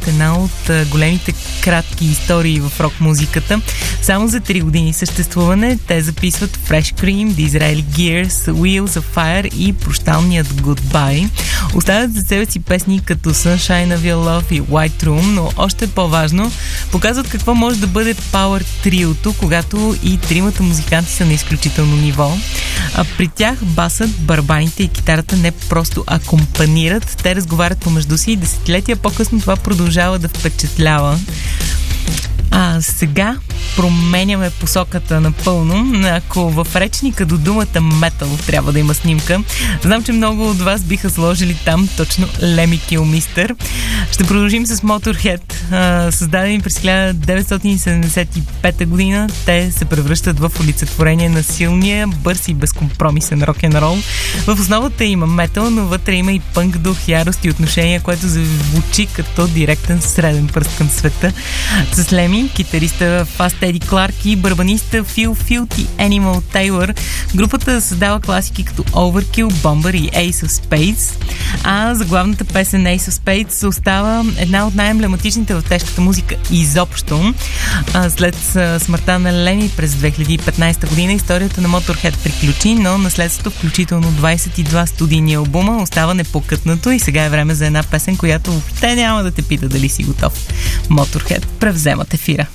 станат една от големите кратки истории в рок-музиката. Само за 3 години съществуване те записват Fresh Cream, The Israeli Gears, Wheels of Fire и прощалният Goodbye. Оставят за себе си песни като Sunshine of Your Love и White Room, но още по-важно показват какво може да бъде Power Trio-то, когато и тримата музиканти са на изключително ниво. А при тях басът, барабаните и китарата не просто акомпанират, те разговарят помежду си и десетилетия по-късно това продължава да впечатлява. Сега променяме посоката напълно. Ако в речника до думата метал трябва да има снимка, знам, че много от вас биха сложили там точно Леми Килмистър. Ще продължим с Motorhead. Създадени през 1975 година, те се превръщат в олицетворение на силния, бърз и безкомпромисен рок-н-рол. В основата има метал, но вътре има и пънк дух, ярост и отношения, което звучи като директен среден пръст към света. С Леми, китариста Фаст Еди Кларк и барабаниста Фил Filthy Animal Тейлър, групата създава класики като Overkill, Bomber и Ace of Spades. За главната песен Ace of Spades остава една от най-емблематичните в тежката музика изобщо. След смъртта на Леми през 2015 година историята на Motorhead приключи, но наследството, включително 22 студийни албума, остава непокътнато и сега е време за една песен, която въобще няма да те пита дали си готов. Motorhead превземат ефира.